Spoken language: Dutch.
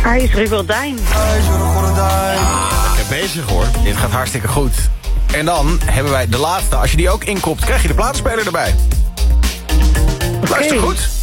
IJzeren gordijn. IJzeren gordijn. Lekker bezig hoor. Dit gaat hartstikke goed. En dan hebben wij de laatste. Als je die ook inkopt, krijg je de plaatspeler erbij. Luister goed.